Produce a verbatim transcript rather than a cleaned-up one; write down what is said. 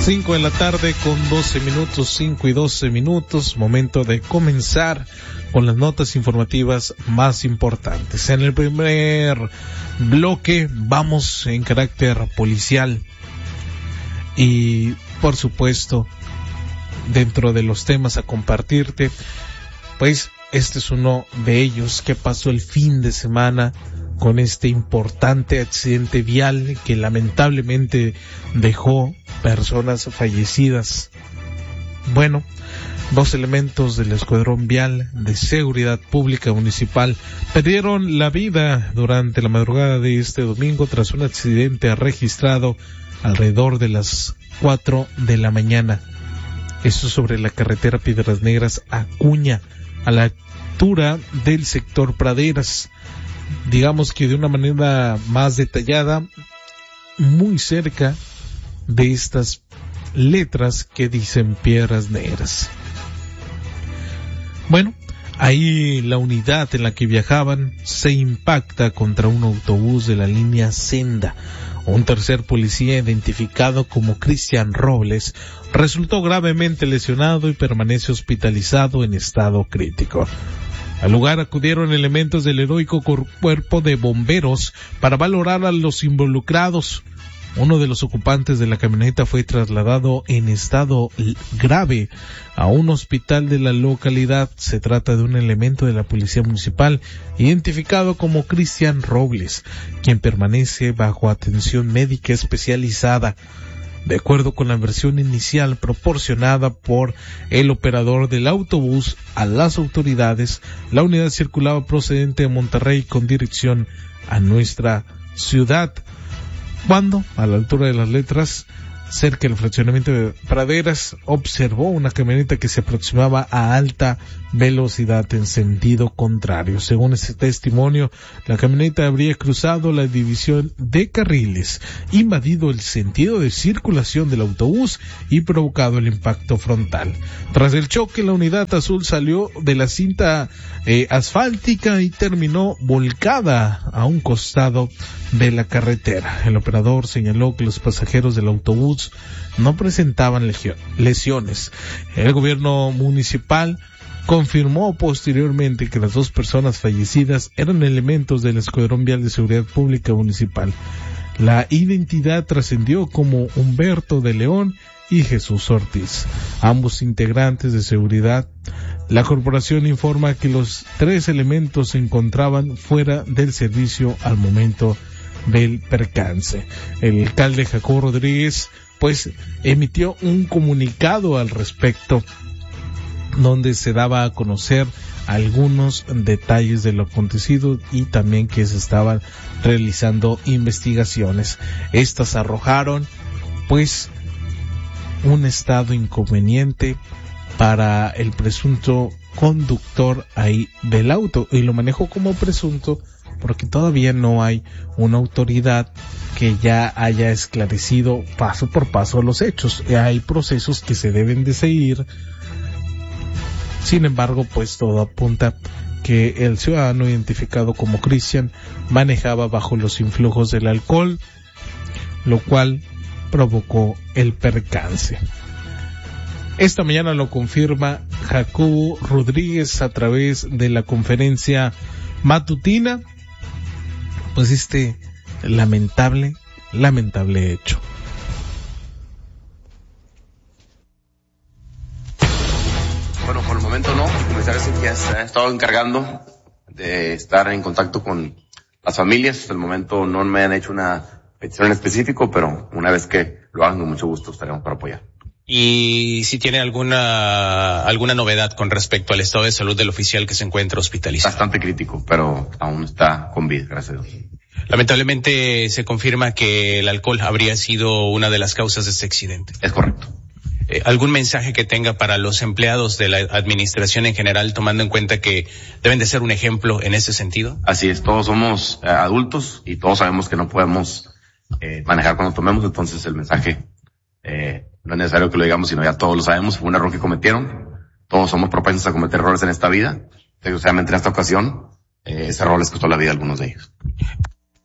Cinco de la tarde con doce minutos, cinco y doce minutos, momento de comenzar con las notas informativas más importantes. En el primer bloque vamos en carácter policial y, por supuesto, dentro de los temas a compartirte, pues este es uno de ellos que pasó el fin de semana con este importante accidente vial que lamentablemente dejó personas fallecidas. Bueno, dos elementos del Escuadrón Vial de Seguridad Pública Municipal perdieron la vida durante la madrugada de este domingo tras un accidente registrado alrededor de las cuatro de la mañana. Esto sobre la carretera Piedras Negras Acuña, a la altura del sector Praderas. Digamos que de una manera más detallada, muy cerca de estas letras que dicen Piedras Negras. Bueno, ahí la unidad en la que viajaban se impacta contra un autobús de la línea Senda. Un tercer policía, identificado como Cristian Robles, resultó gravemente lesionado y permanece hospitalizado en estado crítico. Al lugar acudieron elementos del heroico cuerpo de bomberos para valorar a los involucrados. Uno de los ocupantes de la camioneta fue trasladado en estado grave a un hospital de la localidad. Se trata de un elemento de la Policía Municipal identificado como Cristian Robles, quien permanece bajo atención médica especializada. De acuerdo con la versión inicial proporcionada por el operador del autobús a las autoridades, la unidad circulaba procedente de Monterrey con dirección a nuestra ciudad, cuando, a la altura de las letras, cerca del fraccionamiento de Praderas, observó una camioneta que se aproximaba a alta velocidad en sentido contrario. Según ese testimonio, la camioneta habría cruzado la división de carriles, invadido el sentido de circulación del autobús y provocado el impacto frontal. Tras el choque, la unidad azul salió de la cinta eh, asfáltica y terminó volcada a un costado de la carretera. El operador señaló que los pasajeros del autobús no presentaban legio- lesiones. El gobierno municipal confirmó posteriormente que las dos personas fallecidas eran elementos del Escuadrón Vial de Seguridad Pública Municipal. La identidad trascendió como Humberto de León y Jesús Ortiz, ambos integrantes de seguridad. La corporación informa que los tres elementos se encontraban fuera del servicio al momento del percance. El alcalde Jacobo Rodríguez pues emitió un comunicado al respecto, donde se daba a conocer algunos detalles de lo acontecido y también que se estaban realizando investigaciones. Estas arrojaron pues un estado inconveniente para el presunto conductor ahí del auto, y lo manejó como presunto porque todavía no hay una autoridad que ya haya esclarecido paso por paso los hechos. Hay procesos que se deben de seguir. Sin embargo, pues todo apunta que el ciudadano identificado como Cristian manejaba bajo los influjos del alcohol, lo cual provocó el percance. Esta mañana lo confirma Jacobo Rodríguez a través de la conferencia matutina, pues este lamentable, lamentable hecho. Bueno, por el momento no. El comisario ya se ha estado encargando de estar en contacto con las familias. Hasta el momento no me han hecho una petición en específico, pero una vez que lo hagan, con mucho gusto estaremos para apoyar. Y si tiene alguna alguna novedad con respecto al estado de salud del oficial que se encuentra hospitalizado. Bastante crítico, pero aún está con vida, gracias a Dios. Lamentablemente se confirma que el alcohol habría sido una de las causas de este accidente. Es correcto. Eh, ¿Algún mensaje que tenga para los empleados de la administración en general, tomando en cuenta que deben de ser un ejemplo en ese sentido? Así es, todos somos eh, adultos y todos sabemos que no podemos eh, manejar cuando tomemos, entonces el mensaje eh, no es necesario que lo digamos, sino ya todos lo sabemos, fue un error que cometieron, todos somos propensos a cometer errores en esta vida, desgraciadamente en esta ocasión, eh, ese error les costó la vida a algunos de ellos.